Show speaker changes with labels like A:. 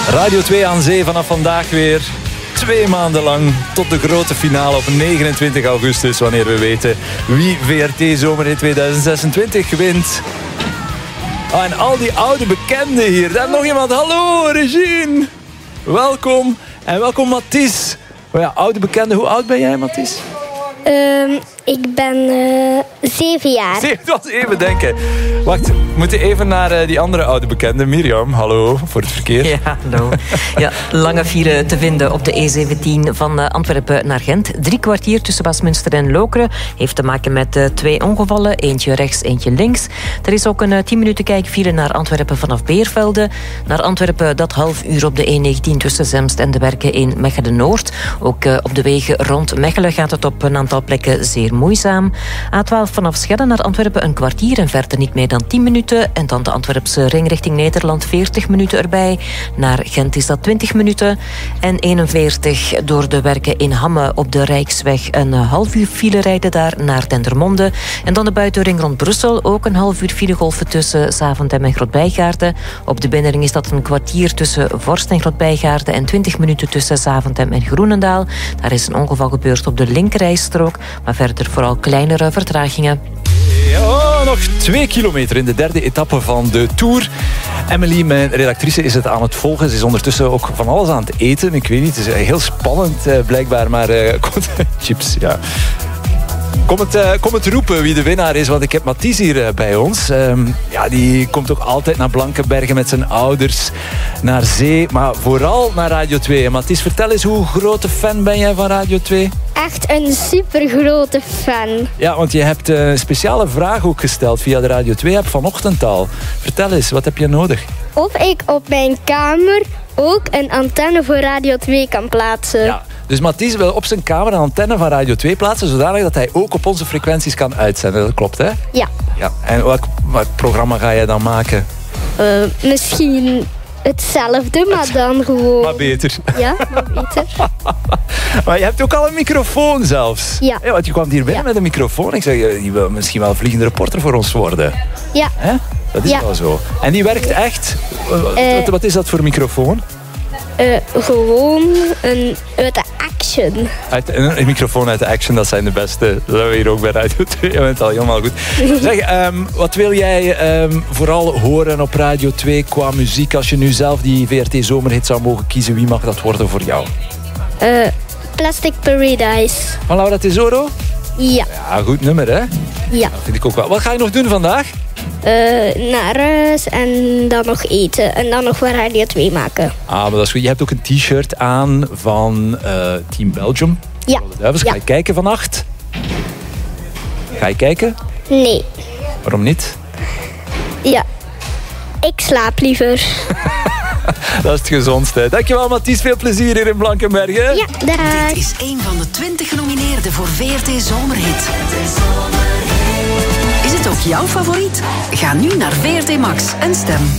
A: Radio 2 aan zee vanaf vandaag weer. 2 maanden lang tot de grote finale op 29 augustus. Wanneer we weten wie VRT Zomerhit 2026 wint. En al die oude bekenden hier. Daar nog iemand. Hallo Regine. Welkom. En welkom Mathies. Oh ja, oude bekende. Hoe oud ben jij Mathies?
B: Ik ben 7 jaar.
A: Dat was even denken. Wacht, we moeten even naar die andere oude bekende. Mirjam, hallo, voor het verkeer.
C: Ja, hallo. Ja, lange file te vinden op de E17 van Antwerpen naar Gent. 3 kwartier tussen Westminster en Lokeren. Heeft te maken met 2 ongevallen. Eentje rechts, eentje links. Er is ook een 10 minuten kijkfile naar Antwerpen vanaf Beervelde. Naar Antwerpen dat half uur op de E19 tussen Zemst en de Werken in Mechelen-Noord. Ook op de wegen rond Mechelen gaat het op een aantal plekken zeer moeizaam. A12 vanaf Schelde naar Antwerpen een kwartier en verder niet meer dan 10 minuten. En dan de Antwerpse ring richting Nederland 40 minuten erbij. Naar Gent is dat 20 minuten. En 41 door de Werken in Hamme op de Rijksweg een half uur file rijden daar naar Dendermonde. En dan de buitenring rond Brussel ook een half uur filegolven tussen Zaventem en Grootbijgaarden. Op de binnenring is dat een kwartier tussen Vorst en Grootbijgaarden en 20 minuten tussen Zaventem en Groenendaal. Daar is een ongeval gebeurd op de linkerrijstrook, maar verder vooral kleinere vertragingen.
A: Ja, nog 2 kilometer in de 3e etappe van de Tour. Emily, mijn redactrice, is het aan het volgen. Ze is ondertussen ook van alles aan het eten. Ik weet niet, het is heel spannend blijkbaar, maar chips, ja. Kom het roepen wie de winnaar is, want ik heb Mathies hier bij ons. Die komt ook altijd naar Blankenbergen met zijn ouders, naar zee, maar vooral naar Radio 2. En Mathies, vertel eens, hoe grote fan ben jij van Radio 2?
B: Echt een supergrote fan.
A: Ja, want je hebt een speciale vraag ook gesteld via de Radio 2-app vanochtend al. Vertel eens, wat heb je nodig?
B: Of ik op mijn kamer ook een antenne voor Radio 2 kan plaatsen.
A: Ja. Dus Mathies wil op zijn kamer een antenne van Radio 2 plaatsen, zodanig dat hij ook op onze frequenties kan uitzenden. Dat klopt, hè?
B: Ja.
A: En wat programma ga jij dan maken?
B: Misschien hetzelfde, maar dan gewoon...
A: Maar beter.
B: Ja, maar beter.
A: Maar je hebt ook al een microfoon zelfs.
B: Ja.
A: Want je kwam hier binnen met een microfoon. Ik zeg, je wil misschien wel vliegende reporter voor ons worden.
B: Ja.
A: Hè? Dat is wel zo. En die werkt echt? Wat is dat voor microfoon?
B: Gewoon uit de Action.
A: Een microfoon uit de Action, dat zijn de beste. Dat hebben we hier ook bij Radio 2. Je bent al helemaal goed. Zeg, wat wil jij vooral horen op Radio 2 qua muziek? Als je nu zelf die VRT Zomerhit zou mogen kiezen, wie mag dat worden voor jou?
B: Plastic Paradise.
A: Van Laura Tesoro?
B: Ja.
A: Ja, goed nummer, hè?
B: Ja.
A: Dat vind ik ook wel. Wat ga je nog doen vandaag?
B: Naar huis en dan nog eten. En dan nog wat Radio 2 maken.
A: Ah, maar dat is goed. Je hebt ook een t-shirt aan van Team Belgium.
B: Ja.
A: Duivels. Ga je kijken vannacht? Ga je kijken?
B: Nee.
A: Waarom niet?
B: Ja. Ik slaap liever.
A: Dat is het gezondste. Dankjewel Mathies, veel plezier hier in Blankenbergen.
B: Ja, dag.
D: Dit is een van de 20 genomineerden voor VRT Zomerhit. Is het ook jouw favoriet? Ga nu naar VRT Max en stem.